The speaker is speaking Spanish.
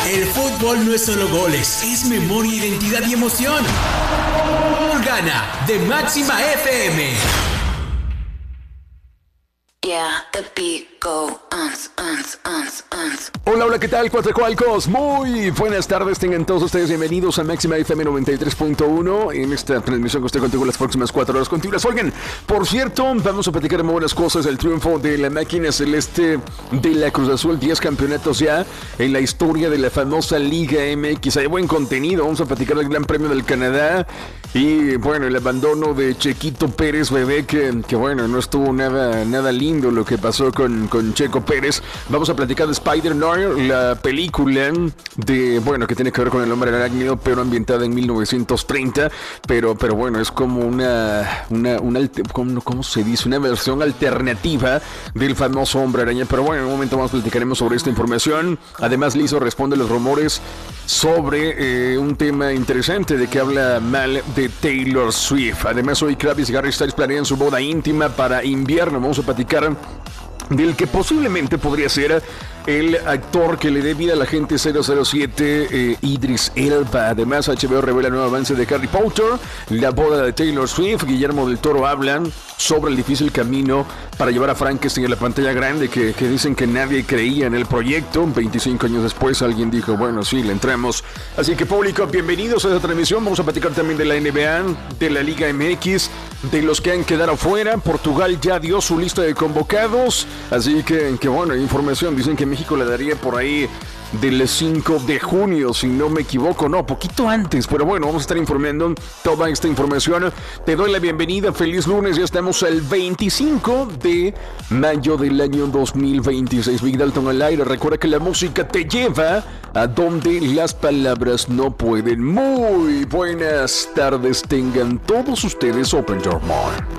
El fútbol no es solo goles, es memoria, identidad y emoción. Gana de Máxima FM. Yeah, the beat go uns. Hola, ¿qué tal, Cuatracualcos? Muy buenas tardes, tengan todos ustedes bienvenidos a Máxima FM 93.1 en esta transmisión que estoy contigo las próximas 4 horas contigo. Oigan, por cierto, vamos a platicar muy buenas cosas del triunfo de la máquina celeste de la Cruz Azul, 10 campeonatos ya en la historia de la famosa Liga MX. Hay buen contenido, vamos a platicar del Gran Premio del Canadá y, bueno, el abandono de Chequito Pérez, bebé, que bueno, no estuvo nada lindo lo que pasó con Checo Pérez. Vamos a platicar de Spider-Noir, la película de, bueno, que tiene que ver con el hombre arácnido, pero ambientada en 1930, pero bueno, es como ¿cómo se dice? Una versión alternativa del famoso hombre araña. Pero bueno, en un momento más platicaremos sobre esta información. Además, Lizzo responde a los rumores sobre un tema interesante de que habla mal de Taylor Swift. Además, hoy Travis y Harry Styles planean su boda íntima para invierno. Vamos a platicar del que posiblemente podría ser el actor que le dé vida a la gente 007, Idris Elba. Además, HBO revela nuevo avance de Harry Potter, la boda de Taylor Swift. Guillermo del Toro habla sobre el difícil camino para llevar a Frankenstein a la pantalla grande, que dicen que nadie creía en el proyecto. 25 años después alguien dijo, bueno, sí, le entramos. Así que, público, bienvenidos a esta transmisión. Vamos a platicar también de la NBA, de la Liga MX, de los que han quedado fuera. Portugal ya dio su lista de convocados, así que bueno, información, dicen que México le daría por ahí del 5 de junio, si no me equivoco, no, poquito antes, pero bueno, vamos a estar informando toda esta información. Te doy la bienvenida, feliz lunes, ya estamos el 25 de mayo del año 2026. Big Dalton al aire. Recuerda que la música te lleva a donde las palabras no pueden. Muy buenas tardes tengan todos ustedes. Open your mind.